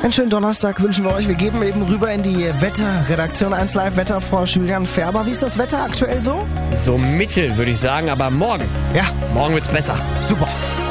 Einen schönen Donnerstag wünschen wir euch. Wir geben eben rüber in die Wetterredaktion 1 Live Wetterfrosch Julian Färber. Wie ist das Wetter aktuell so? So mittel, würde ich sagen, aber morgen. Ja. Morgen wird's besser. Super.